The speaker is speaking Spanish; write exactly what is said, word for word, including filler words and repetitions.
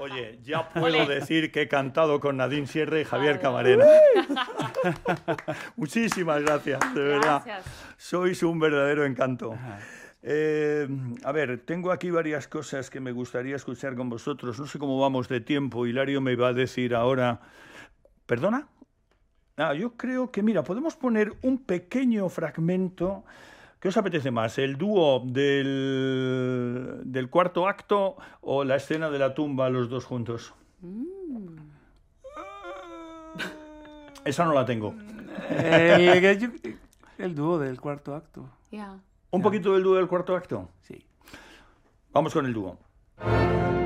Oye, ya puedo decir que he cantado con Nadine Sierra y Javier Camarena. Muchísimas gracias, de verdad. Gracias. Sois un verdadero encanto. Eh, a ver, tengo aquí varias cosas que me gustaría escuchar con vosotros. No sé cómo vamos de tiempo. Hilario me va a decir ahora... ¿Perdona? Ah, yo creo que, mira, podemos poner un pequeño fragmento. ¿Qué os apetece más? ¿El dúo del, del cuarto acto o la escena de la tumba, los dos juntos? Mm. Esa no la tengo. Eh, el dúo del cuarto acto. Yeah. ¿Un Ya. poquito del dúo del cuarto acto? Sí. Vamos con el dúo.